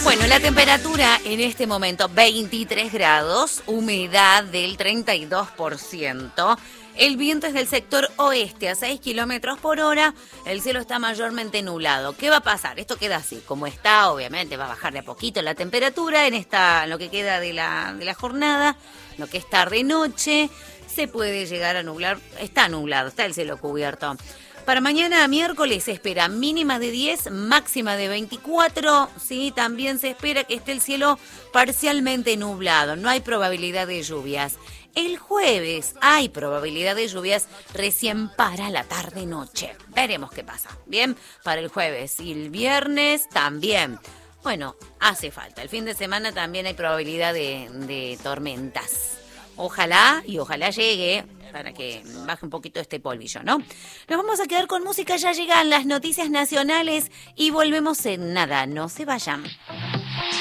Bueno, la temperatura en este momento 23 grados, humedad del 32%. El viento es del sector oeste a 6 kilómetros por hora. El cielo está mayormente nublado. ¿Qué va a pasar? Esto queda así. Como está, obviamente va a bajar de a poquito la temperatura en lo que queda de la jornada, lo que es tarde-noche. Se puede llegar a nublar. Está nublado, está el cielo cubierto. Para mañana miércoles se espera mínima de 10, máxima de 24. Sí, también se espera que esté el cielo parcialmente nublado. No hay probabilidad de lluvias. El jueves hay probabilidad de lluvias recién para la tarde-noche. Veremos qué pasa. Bien, para el jueves y el viernes también. Bueno, hace falta. El fin de semana también hay probabilidad de tormentas. Ojalá llegue para que baje un poquito este polvillo, ¿no? Nos vamos a quedar con música, ya llegan las noticias nacionales y volvemos en nada, no se vayan.